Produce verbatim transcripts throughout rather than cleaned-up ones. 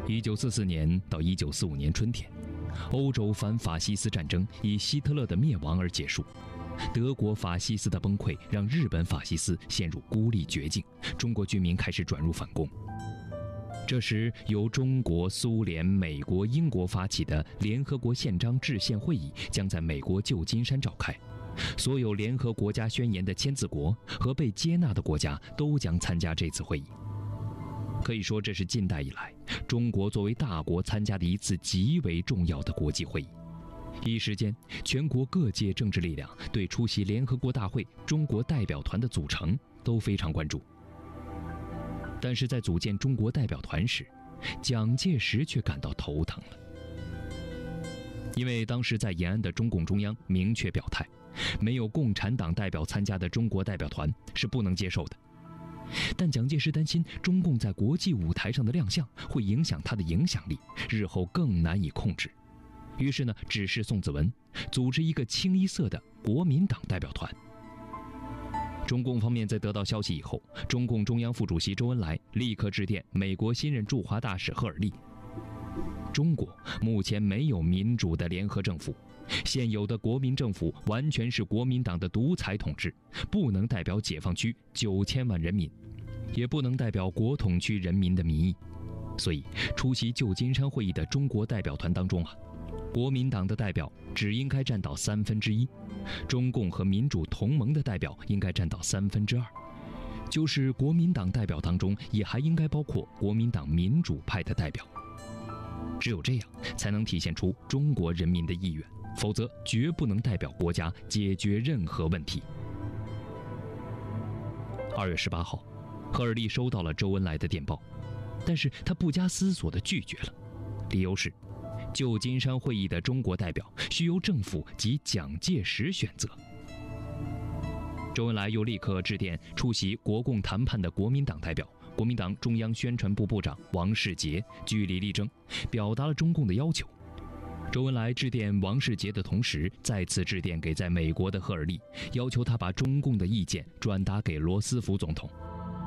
一九四四年到一九四五年春天，欧洲反法西斯战争以希特勒的灭亡而结束。德国法西斯的崩溃让日本法西斯陷入孤立绝境，中国军民开始转入反攻。这时，由中国、苏联、美国、英国发起的联合国宪章制宪会议将在美国旧金山召开。所有联合国家宣言的签字国和被接纳的国家都将参加这次会议。可以说，这是近代以来中国作为大国参加的一次极为重要的国际会议。一时间，全国各界政治力量对出席联合国大会中国代表团的组成都非常关注。但是在组建中国代表团时，蒋介石却感到头疼了。因为当时在延安的中共中央明确表态，没有共产党代表参加的中国代表团是不能接受的。但蒋介石担心中共在国际舞台上的亮相会影响他的影响力，日后更难以控制。于是呢，指示宋子文组织一个清一色的国民党代表团。中共方面在得到消息以后，中共中央副主席周恩来立刻致电美国新任驻华大使赫尔利。中国目前没有民主的联合政府，现有的国民政府完全是国民党的独裁统治，不能代表解放区九千万人民，也不能代表国统区人民的民意。所以，出席旧金山会议的中国代表团当中啊，国民党的代表只应该占到三分之一，中共和民主同盟的代表应该占到三分之二，就是国民党代表当中也还应该包括国民党民主派的代表。只有这样，才能体现出中国人民的意愿，否则绝不能代表国家解决任何问题。二月十八号，赫尔利收到了周恩来的电报，但是他不加思索地拒绝了，理由是旧金山会议的中国代表需由政府及蒋介石选择。周恩来又立刻致电出席国共谈判的国民党代表，国民党中央宣传部部长王世杰据理力争，表达了中共的要求。周恩来致电王世杰的同时，再次致电给在美国的赫尔利，要求他把中共的意见转达给罗斯福总统。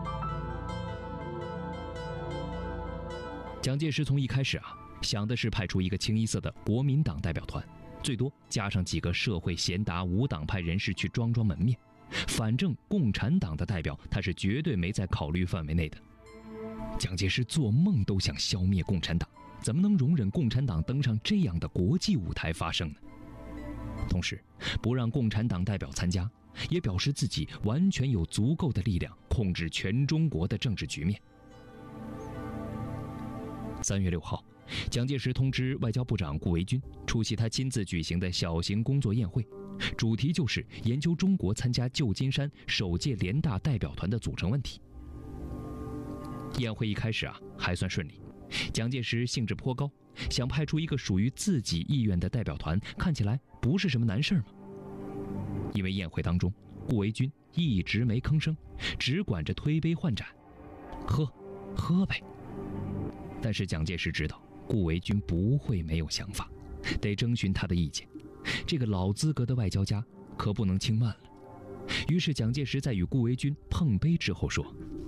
蒋介石从一开始啊，想的是派出一个清一色的国民党代表团，最多加上几个社会贤达无党派人士去装装门面。反正共产党的代表他是绝对没在考虑范围内的。蒋介石做梦都想消灭共产党，怎么能容忍共产党登上这样的国际舞台发声呢？同时，不让共产党代表参加，也表示自己完全有足够的力量控制全中国的政治局面。三月六号，蒋介石通知外交部长顾维钧出席他亲自举行的小型工作宴会，主题就是研究中国参加旧金山首届联大代表团的组成问题。宴会一开始啊，还算顺利，蒋介石兴致颇高，想派出一个属于自己意愿的代表团，看起来不是什么难事吗？因为宴会当中，顾维钧一直没吭声，只管着推杯换盏，喝，喝呗。但是蒋介石知道顾维钧不会没有想法，得征询他的意见。这个老资格的外交家可不能轻慢了。于是蒋介石在与顾维钧碰杯之后说：“